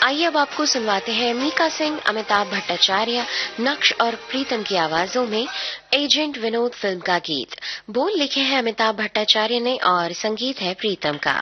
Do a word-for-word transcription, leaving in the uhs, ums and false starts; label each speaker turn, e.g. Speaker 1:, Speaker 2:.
Speaker 1: आइए अब आपको सुनवाते हैं मीका सिंह, अमिताभ भट्टाचार्य, नक्श और प्रीतम की आवाजों में एजेंट विनोद फिल्म का गीत। बोल लिखे हैं अमिताभ भट्टाचार्य ने और संगीत है प्रीतम का।